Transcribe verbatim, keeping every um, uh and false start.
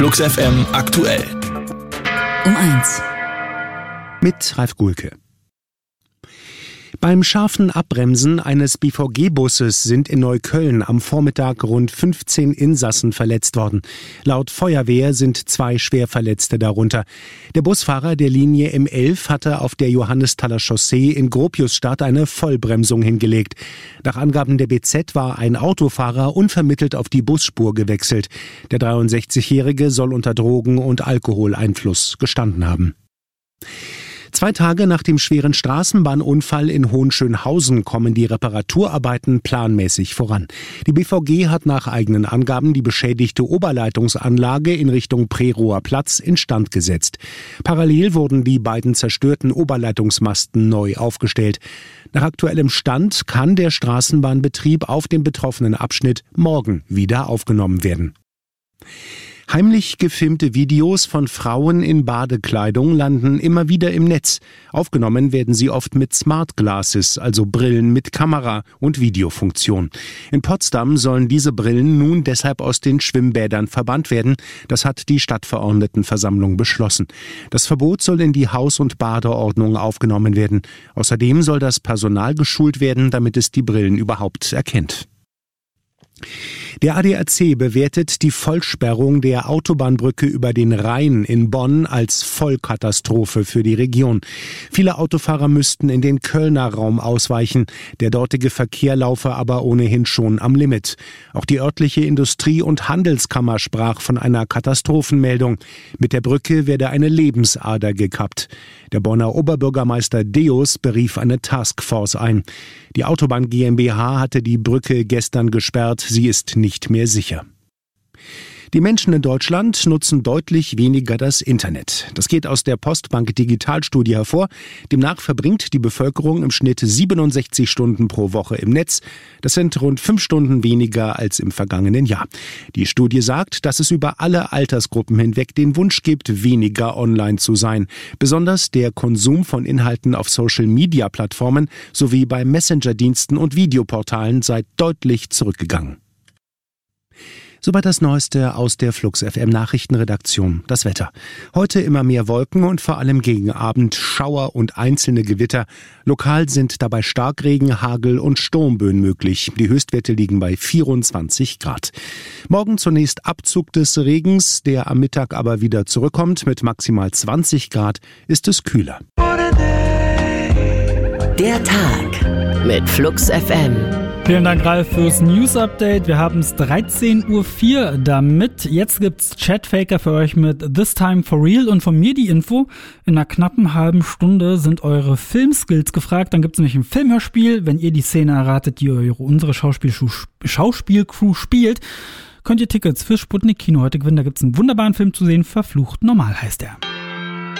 Flux F M aktuell. Um eins. Mit Ralf Gulke. Beim scharfen Abbremsen eines B V G-Busses sind in Neukölln am Vormittag rund fünfzehn Insassen verletzt worden. Laut Feuerwehr sind zwei Schwerverletzte darunter. Der Busfahrer der Linie M elf hatte auf der Johannesthaler Chaussee in Gropiusstadt eine Vollbremsung hingelegt. Nach Angaben der B Z war ein Autofahrer unvermittelt auf die Busspur gewechselt. Der dreiundsechzigjährige soll unter Drogen- und Alkoholeinfluss gestanden haben. Zwei Tage nach dem schweren Straßenbahnunfall in Hohenschönhausen kommen die Reparaturarbeiten planmäßig voran. Die B V G hat nach eigenen Angaben die beschädigte Oberleitungsanlage in Richtung Prerower Platz instand gesetzt. Parallel wurden die beiden zerstörten Oberleitungsmasten neu aufgestellt. Nach aktuellem Stand kann der Straßenbahnbetrieb auf dem betroffenen Abschnitt morgen wieder aufgenommen werden. Heimlich gefilmte Videos von Frauen in Badekleidung landen immer wieder im Netz. Aufgenommen werden sie oft mit Smart Glasses, also Brillen mit Kamera und Videofunktion. In Potsdam sollen diese Brillen nun deshalb aus den Schwimmbädern verbannt werden. Das hat die Stadtverordnetenversammlung beschlossen. Das Verbot soll in die Haus- und Badeordnung aufgenommen werden. Außerdem soll das Personal geschult werden, damit es die Brillen überhaupt erkennt. Der A D A C bewertet die Vollsperrung der Autobahnbrücke über den Rhein in Bonn als Vollkatastrophe für die Region. Viele Autofahrer müssten in den Kölner Raum ausweichen. Der dortige Verkehr laufe aber ohnehin schon am Limit. Auch die örtliche Industrie- und Handelskammer sprach von einer Katastrophenmeldung. Mit der Brücke werde eine Lebensader gekappt. Der Bonner Oberbürgermeister Deus berief eine Taskforce ein. Die Autobahn GmbH hatte die Brücke gestern gesperrt. Sie ist nicht mehr sicher. Die Menschen in Deutschland nutzen deutlich weniger das Internet. Das geht aus der Postbank Digitalstudie hervor. Demnach verbringt die Bevölkerung im Schnitt siebenundsechzig Stunden pro Woche im Netz. Das sind rund fünf Stunden weniger als im vergangenen Jahr. Die Studie sagt, dass es über alle Altersgruppen hinweg den Wunsch gibt, weniger online zu sein. Besonders der Konsum von Inhalten auf Social-Media-Plattformen sowie bei Messenger-Diensten und Videoportalen sei deutlich zurückgegangen. Soweit das Neueste aus der Flux F M Nachrichtenredaktion. Das Wetter. Heute immer mehr Wolken und vor allem gegen Abend Schauer und einzelne Gewitter. Lokal sind dabei Starkregen, Hagel und Sturmböen möglich. Die Höchstwerte liegen bei vierundzwanzig Grad. Morgen zunächst Abzug des Regens, der am Mittag aber wieder zurückkommt. Mit maximal zwanzig Grad ist es kühler. Der Tag mit Flux F M. Vielen Dank, Ralf, fürs News-Update. Wir haben es dreizehn Uhr vier damit. Jetzt gibt's Chatfaker für euch mit This Time For Real und von mir die Info. In einer knappen halben Stunde sind eure Filmskills gefragt. Dann gibt's nämlich ein Filmhörspiel. Wenn ihr die Szene erratet, die eure, unsere Schauspielcrew, Schauspielcrew spielt, könnt ihr Tickets für Sputnik Kino heute gewinnen. Da gibt's einen wunderbaren Film zu sehen. Verflucht normal heißt er.